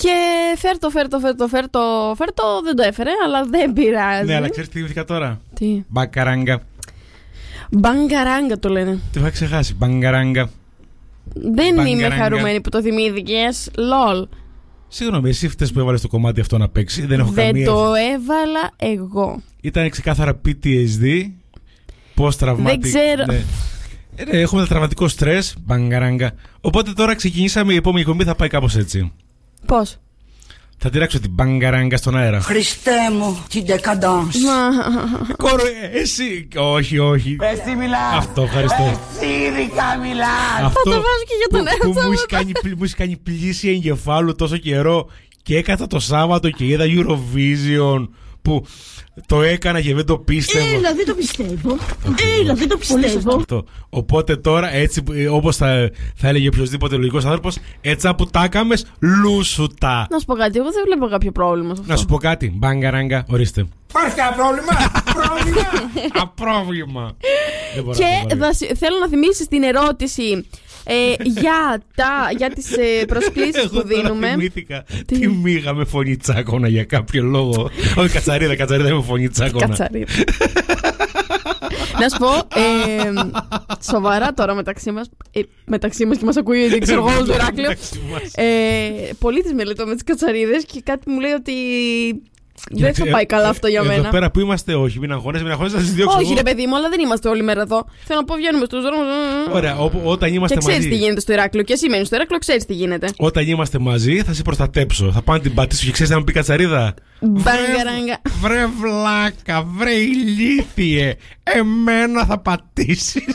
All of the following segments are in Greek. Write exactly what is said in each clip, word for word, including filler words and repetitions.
Και φέρτο, φέρτο, φέρτο, φέρτο, φέρτο, δεν το έφερε, αλλά δεν πειράζει. Ναι, αλλά ξέρεις τι θυμήθηκα τώρα? Τι? Μπακαράγκα. Μπαγκαράγκα το λένε. Τι είχα ξεχάσει, μπαγκαράγκα. Δεν είμαι χαρούμενη που το θυμήθηκες. Λολ. Συγγνώμη, εσύ φταίς που έβαλες το κομμάτι αυτό να παίξει. Δεν έχω δεν καμία. Δεν το έβαλα εγώ. Ήταν ξεκάθαρα πι τι ες ντι. Πώς τραυματικό. Δεν ξέρω. Ναι. Ε, έχουμε τραυματικό στρες. Μπαγκαράγκα. Οπότε τώρα ξεκινήσαμε. Η επόμενη κομπή θα πάει κάπως έτσι. Πώς? Θα τυράξω την μπαγκαράγκα στον αέρα. Χριστέ μου, την decadence. Κόρο, εσύ. Όχι, όχι. Εσύ μιλάς. Αυτό, ευχαριστώ. Εσύ ειδικά μιλάς. Αυτό θα το βάζω και για τον που, που έρωτα. μου έχει κάνει, μου έχει κάνει πλήση εγκεφάλου τόσο καιρό και έκατα το Σάββατο και είδα Eurovision που το έκανα και δεν το πίστευα. Έλα, δεν το πιστεύω. Έλα, δεν το πιστεύω. Αυτό. Οπότε τώρα, έτσι όπως θα, θα έλεγε οποιοδήποτε λογικός άνθρωπος, έτσι που τα έκαμες, λούσουτα. Να σου πω κάτι, εγώ δεν βλέπω κάποιο πρόβλημα σε αυτό. Να σου πω κάτι, μπαγκαράγκα, ορίστε. Υπάρχει κανένα πρόβλημα. Πρόβλημα. Απρόβλημα. Και θα, θέλω να θυμίσεις την ερώτηση ε, για, τα, για τις ε, προσκλήσεις που δίνουμε. Εγώ θυμήθηκα τι? τη μίγα με φωνή τσάκωνα για κάποιο λόγο. Όχι, κατσαρίδα, κατσαρίδα με φωνή τσάκωνα. Κατσαρίδα. Να σου πω, ε, σοβαρά τώρα μεταξύ μας, ε, μεταξύ μας και μας ακούει, δεν ξέρω εγώ, το Ηράκλειο. Ε, πολύ τις μελετώ με τις κατσαρίδες και κάτι μου λέει ότι δεν θα πάει καλά αυτό για μένα. Εδώ πέρα που είμαστε, όχι, μην αγχώνεσαι, μην αγχώνεσαι, θα σας διώξω. Όχι, ρε παιδί μου, αλλά δεν είμαστε όλη μέρα εδώ. Θέλω να πω, βγαίνουμε στους δρόμους. Ωραία, όταν είμαστε μαζί. Και ξέρεις μαζί. τι γίνεται στο Ηράκλειο. Και εσύ μένεις στο Ηράκλειο, ξέρεις τι γίνεται. Όταν είμαστε μαζί, θα σε προστατέψω. Θα πάω να την πατήσω και ξέρεις να μου πει κατσαρίδα. Μπαγκαράγκα. Βρε βλάκα, βρε ηλίθιε. Εμένα θα πατήσεις.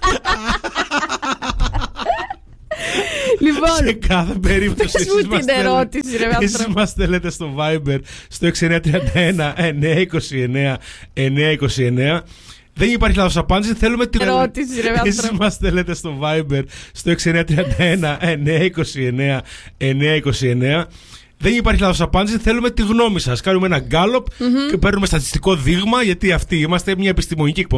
Λοιπόν, σε κάθε περίπτωση πες μου την ερώτηση, ρε άνθρωπο. Εσείς μας θέλετε στο Viber στο έξι εννιά τρία ένα εννιά είκοσι εννιά εννιά είκοσι εννιά. Δεν υπάρχει λάθος απάντηση. Θέλουμε την ερώτηση, ρε άνθρωπο. Εσείς μας θέλετε στο Viber στο έξι εννιά τρία ένα εννιά είκοσι εννιά εννιά είκοσι εννιά. Δεν υπάρχει λάθος απάντηση. Θέλουμε τη γνώμη σας. Κάνουμε ένα γκάλοπ mm-hmm. και παίρνουμε στατιστικό δείγμα, γιατί αυτοί είμαστε μια επιστημονική εκπομπή.